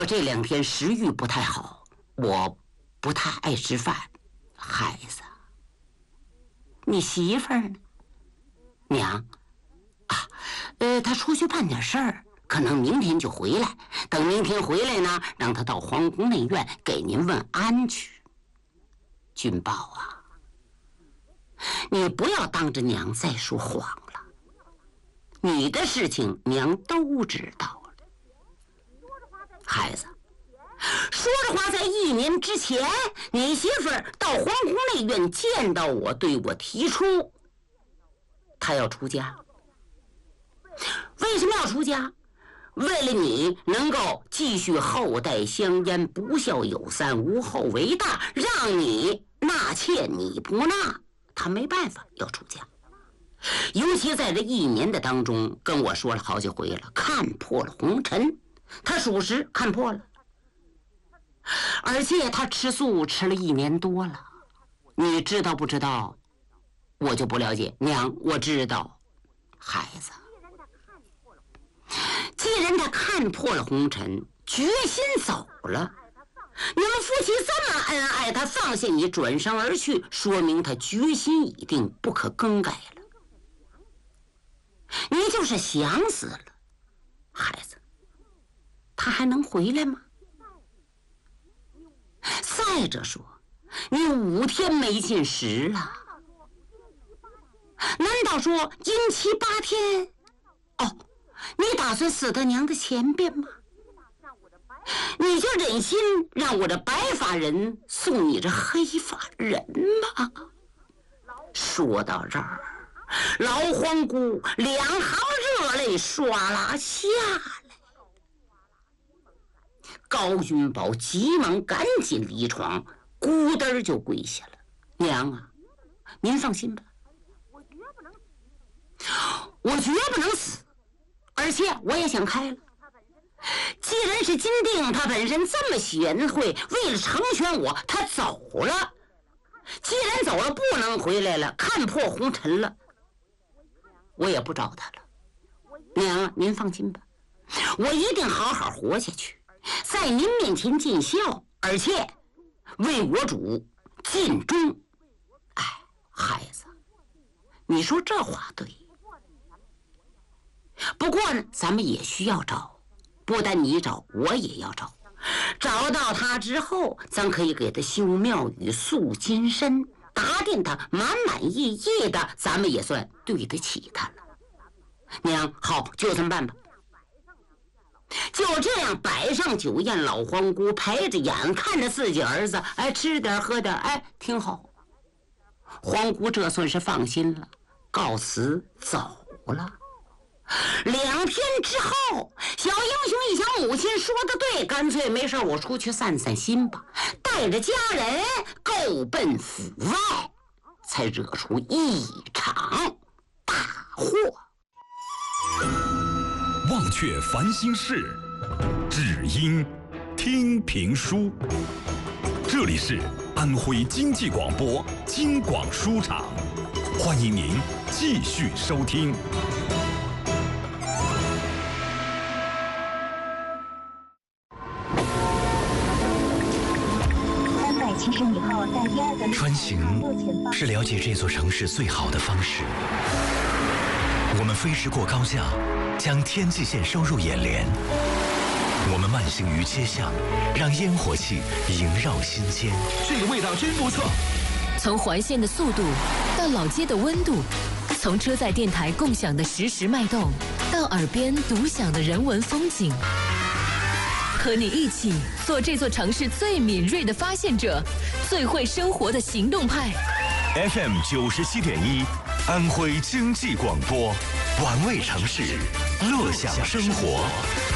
我这2天食欲不太好，我不太爱吃饭。孩子，你媳妇儿呢？娘啊，她出去办点事儿，可能明天就回来。等明天回来呢，让她到皇宫内院给您问安去。君宝啊，你不要当着娘再说谎了。你的事情娘都知道了。孩子，说着话，在1年之前，你媳妇儿到皇宫内院见到我，对我提出她要出家。为什么要出家？为了你能够继续后代香烟，不孝有三，无后为大，让你纳妾你不纳，他没办法要出家。尤其在这1年的当中，跟我说了好几回了，看破了红尘，他属实看破了，而且他吃素吃了1年多了，你知道不知道？我就不了解。娘，我知道。孩子，既然他看破了红尘，决心走了，你们夫妻这么恩爱，他放下你转身而去，说明他决心已定，不可更改了。你就是想死了，孩子，他还能回来吗？再者说，你5天没进食了，难道说阴期8天？哦，你打算死在娘的前边吗？你就忍心让我这白发人送你这黑发人吗？说到这儿，老皇姑2行热泪唰啦下来。高君宝急忙赶紧离床，咕噔就跪下了。娘啊，您放心吧，我绝不能死，而且我也想开了。既然是金定他本身这么贤惠，为了成全我，他走了。既然走了，不能回来了，看破红尘了，我也不找他了。娘啊，您放心吧，我一定好好活下去，在您面前尽孝，而且为我主尽忠。哎，孩子，你说这话对。不过呢，咱们也需要找，不但你找，我也要找。找到他之后，咱可以给他修庙宇、塑金身，打点他满满意意的，咱们也算对得起他了。娘，好，就这么办吧。就这样摆上酒宴，老皇姑陪着眼看着自己儿子，哎，吃点喝点，哎，挺好。皇姑这算是放心了，告辞走了。2天之后，小英雄一想母亲说的对，干脆没事我出去散散心吧，带着家人够奔府外，才惹出一场大祸。 忘却烦心事，只因听评书。这里是安徽经济广播京广书场，欢迎您继续收听。 穿行是了解这座城市最好的方式。我们飞驰过高架，将天际线收入眼帘。我们慢行于街巷，让烟火气萦绕心间。 这个味道真不错。 从环线的速度到老街的温度，从车载电台共享的实时脉动，到耳边独享的人文风景。和你一起做这座城市最敏锐的发现者，最会生活的行动派。 FM 97.1，安徽经济广播，玩味城市，乐享生活。